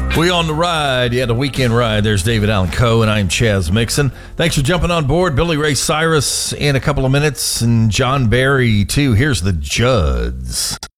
We on the ride. Yeah, the weekend ride. There's David Allen Coe, and I'm Chaz Mixon. Thanks for jumping on board. Billy Ray Cyrus in a couple of minutes, and John Barry, too. Here's the Judds.